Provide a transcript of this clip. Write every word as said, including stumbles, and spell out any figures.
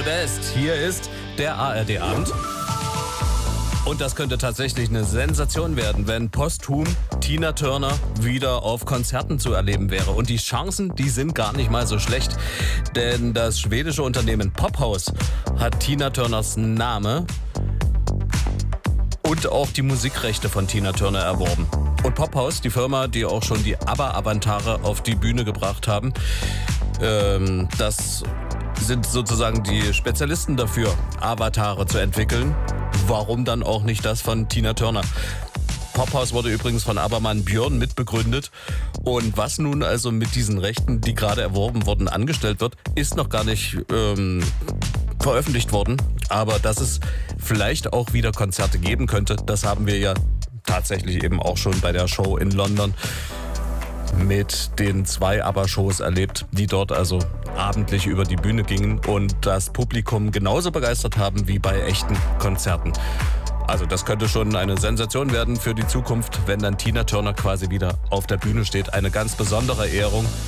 Best. Hier ist der A R D-Abend. Und das könnte tatsächlich eine Sensation werden, wenn posthum Tina Turner wieder auf Konzerten zu erleben wäre. Und die Chancen, die sind gar nicht mal so schlecht. Denn das schwedische Unternehmen Pophouse hat Tina Turners Name und auch die Musikrechte von Tina Turner erworben. Und Pophouse, die Firma, die auch schon die ABBA-Avantare auf die Bühne gebracht haben, ähm, das sind sozusagen die Spezialisten dafür, Avatare zu entwickeln. Warum dann auch nicht das von Tina Turner? Pophouse wurde übrigens von ABBA-Mann Björn mitbegründet. Und was nun also mit diesen Rechten, die gerade erworben wurden, angestellt wird, ist noch gar nicht ähm, veröffentlicht worden. Aber dass es vielleicht auch wieder Konzerte geben könnte, das haben wir ja tatsächlich eben auch schon bei der Show in London mit den zwei ABBA-Shows erlebt, die dort also abendlich über die Bühne gingen und das Publikum genauso begeistert haben wie bei echten Konzerten. Also das könnte schon eine Sensation werden für die Zukunft, wenn dann Tina Turner quasi wieder auf der Bühne steht. Eine ganz besondere Ehrung.